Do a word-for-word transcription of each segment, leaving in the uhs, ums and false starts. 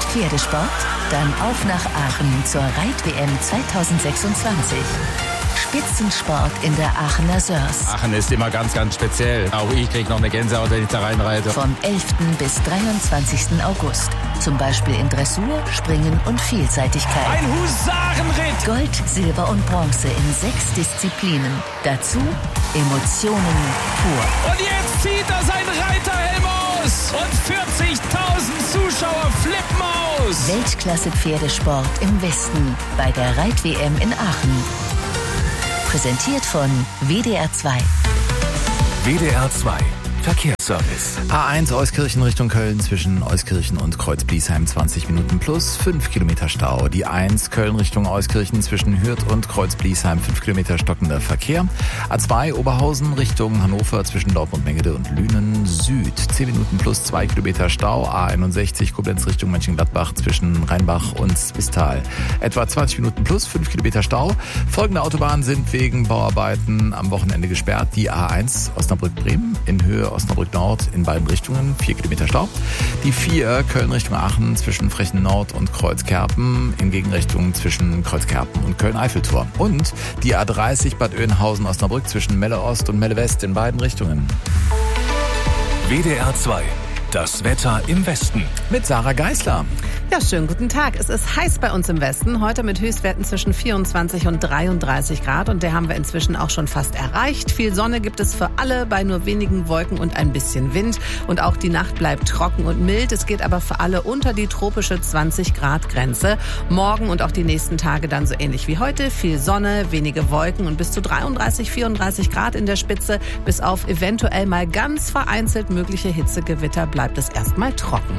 Pferdesport? Dann auf nach Aachen zur Reit-W M zwanzig sechsundzwanzig. Spitzensport in der Aachener Sörs. Aachen ist immer ganz, ganz speziell. Auch ich kriege noch eine Gänsehaut, wenn ich da reinreite. Vom elften bis dreiundzwanzigsten August. Zum Beispiel in Dressur, Springen und Vielseitigkeit. Ein Husarenritt! Gold, Silber und Bronze in sechs Disziplinen. Dazu Emotionen pur. Und jetzt zieht er sein Reiterhelm aus. Und vierzigtausend Zuschauer flippen aus. Weltklasse-Pferdesport im Westen bei der Reit-W M in Aachen. Präsentiert von W D R zwei. W D R zwei Verkehrsservice. A eins Euskirchen Richtung Köln zwischen Euskirchen und Kreuz-Bliesheim zwanzig Minuten plus fünf Kilometer Stau. Die eins Köln Richtung Euskirchen zwischen Hürth und Kreuz-Bliesheim fünf Kilometer stockender Verkehr. A zwei Oberhausen Richtung Hannover zwischen Dortmund-Mengede und Lünen Süd zehn Minuten plus zwei Kilometer Stau. A einundsechzig Koblenz Richtung Mönchengladbach zwischen Rheinbach und Swistal etwa zwanzig Minuten plus fünf Kilometer Stau. Folgende Autobahnen sind wegen Bauarbeiten am Wochenende gesperrt. Die A eins Osnabrück-Bremen in Höhe Osnabrück Nord in beiden Richtungen, vier Kilometer Stau. Die vier Köln Richtung Aachen zwischen Frechen Nord und Kreuzkerpen in Gegenrichtung zwischen Kreuzkerpen und Köln-Eiffeltor. Und die A dreißig Bad Oeynhausen Osnabrück zwischen Melle Ost und Melle West in beiden Richtungen. W D R zwei. Das Wetter im Westen. Mit Sarah Geisler. Ja, schönen guten Tag. Es ist heiß bei uns im Westen. Heute mit Höchstwerten zwischen vierundzwanzig und dreiunddreißig Grad. Und der haben wir inzwischen auch schon fast erreicht. Viel Sonne gibt es für alle bei nur wenigen Wolken und ein bisschen Wind. Und auch die Nacht bleibt trocken und mild. Es geht aber für alle unter die tropische zwanzig Grad Grenze. Morgen und auch die nächsten Tage dann so ähnlich wie heute. Viel Sonne, wenige Wolken und bis zu dreiunddreißig, vierunddreißig Grad in der Spitze. Bis auf eventuell mal ganz vereinzelt mögliche Hitzegewitter bleibt es erstmal trocken.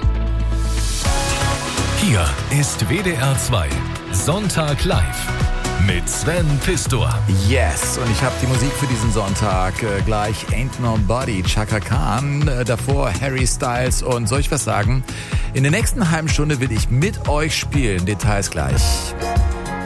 Hier ist W D R zwei Sonntag live mit Sven Pistor. Yes, und ich habe die Musik für diesen Sonntag äh, gleich Ain't Nobody, Chaka Khan, äh, davor Harry Styles und soll ich was sagen? In der nächsten halben Stunde will ich mit euch spielen, Details gleich.